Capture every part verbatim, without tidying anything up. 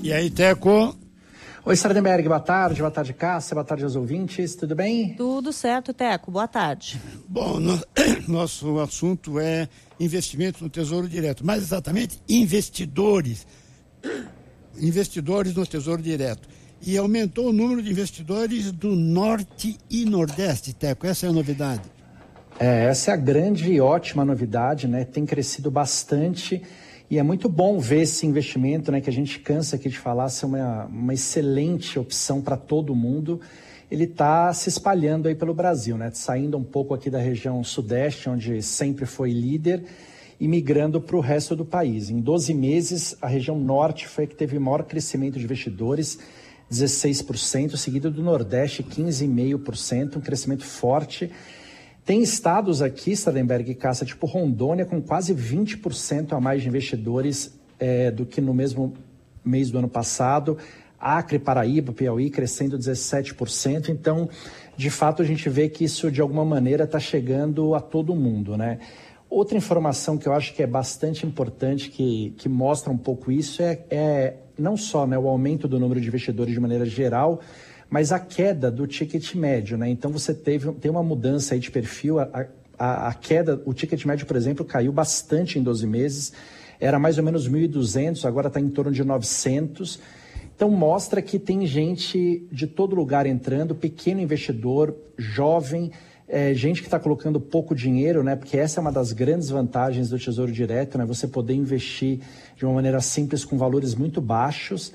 E aí, Teco? Oi, Sardenberg, boa tarde, boa tarde, Cássia, boa tarde aos ouvintes, tudo bem? Tudo certo, Teco, boa tarde. Bom, no, nosso assunto é investimento no Tesouro Direto, mais exatamente investidores, investidores no Tesouro Direto. E aumentou o número de investidores do Norte e Nordeste, Teco, essa é a novidade. É, essa é a grande e ótima novidade, né? Tem crescido bastante. E é muito bom ver esse investimento, né, que a gente cansa aqui de falar, ser uma, uma excelente opção para todo mundo. Ele está se espalhando aí pelo Brasil, né, saindo um pouco aqui da região sudeste, onde sempre foi líder, e migrando para o resto do país. Em doze meses, a região norte foi a que teve maior crescimento de investidores, dezesseis por cento, seguido do nordeste, quinze vírgula cinco por cento, um crescimento forte. Tem estados aqui, Sardenberg e Cássia, tipo Rondônia, com quase vinte por cento a mais de investidores é, do que no mesmo mês do ano passado. Acre, Paraíba, Piauí, crescendo dezessete por cento. Então, de fato, a gente vê que isso, de alguma maneira, está chegando a todo mundo, né? Outra informação que eu acho que é bastante importante, que, que mostra um pouco isso, é, é não só, né, o aumento do número de investidores de maneira geral, mas a queda do ticket médio, né? Então você teve tem uma mudança aí de perfil, a, a, a queda, o ticket médio, por exemplo, caiu bastante em doze meses, era mais ou menos mil e duzentos, agora está em torno de novecentos. Então mostra que tem gente de todo lugar entrando, pequeno investidor, jovem, é, gente que está colocando pouco dinheiro, né? Porque essa é uma das grandes vantagens do Tesouro Direto, né? Você poder investir de uma maneira simples com valores muito baixos.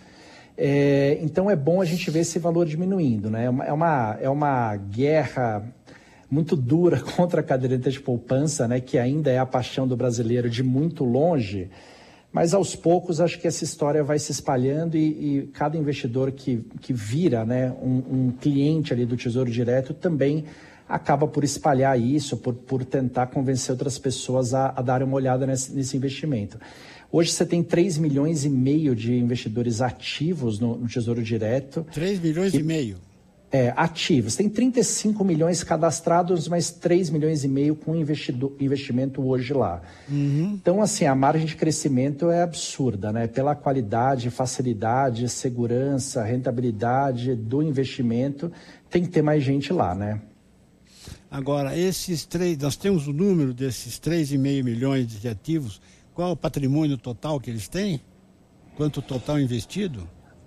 É, então é bom a gente ver esse valor diminuindo, né? É uma, é uma, é uma guerra muito dura contra a caderneta de poupança, né? Que ainda é a paixão do brasileiro de muito longe, mas aos poucos acho que essa história vai se espalhando e, e cada investidor que, que vira, né, um, um cliente ali do Tesouro Direto também acaba por espalhar isso, por, por tentar convencer outras pessoas a, a darem uma olhada nesse, nesse investimento. Hoje você tem três milhões e meio de investidores ativos no, no Tesouro Direto. três milhões e meio? É, ativos. Tem trinta e cinco milhões cadastrados, mas três milhões e meio com investido, investimento hoje lá. Uhum. Então, assim, a margem de crescimento é absurda, né? Pela qualidade, facilidade, segurança, rentabilidade do investimento, tem que ter mais gente lá, né? Agora, esses três, nós temos o número desses três vírgula cinco milhões de ativos. Qual é o patrimônio total que eles têm? Quanto total investido?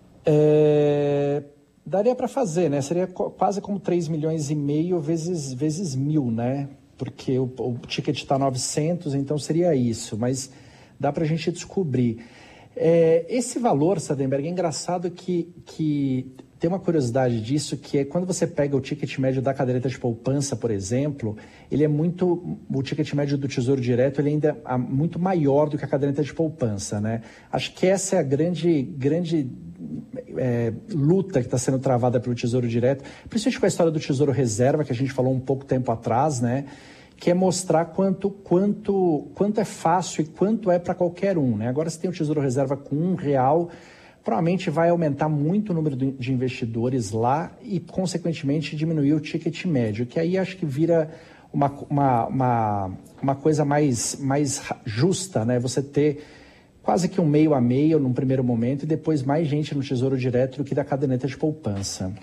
É, daria para fazer, né? Seria quase como três milhões e meio vezes, vezes mil, né? Porque o, o ticket está novecentos, então seria isso. Mas dá para a gente descobrir. É, esse valor, Sardenberg, é engraçado que, que tem uma curiosidade disso, que é quando você pega o ticket médio da caderneta de poupança, por exemplo, ele é muito, o ticket médio do Tesouro Direto, ele ainda é muito maior do que a caderneta de poupança, né? Acho que essa é a grande, grande é, luta que está sendo travada pelo Tesouro Direto, principalmente com a história do Tesouro Reserva, que a gente falou um pouco tempo atrás, né? Que é mostrar quanto, quanto, quanto é fácil e quanto é para qualquer um, né? Agora, se tem o Tesouro Reserva com um real, provavelmente vai aumentar muito o número de investidores lá e, consequentemente, diminuir o ticket médio, que aí acho que vira uma, uma, uma, uma coisa mais, mais justa, né? Você ter quase que um meio a meio num primeiro momento e depois mais gente no Tesouro Direto do que da caderneta de poupança.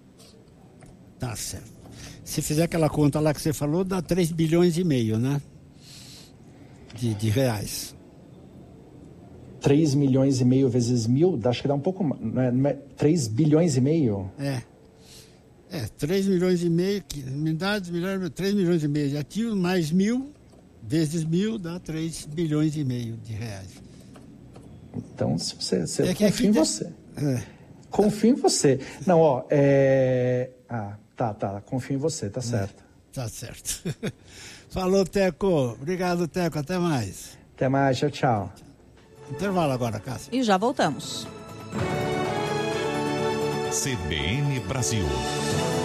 Tá certo. Se fizer aquela conta lá que você falou, dá três bilhões e meio, né? De, de reais. três milhões e meio vezes mil, acho que dá um pouco mais, não é, não é, três bilhões e meio? É. É, três milhões e meio, unidades, três milhões e meio de ativos, mais mil, vezes mil, dá três bilhões e meio de reais. Então, se você, você é confia em tem... você. É. Confio em você. Não, ó, é... Ah, tá, tá, confio em você, tá certo. É, tá certo. Falou, Teco. Obrigado, Teco. Até mais. Até mais, tchau, tchau. Intervalo agora, Cássia. E já voltamos. C B N Brasil.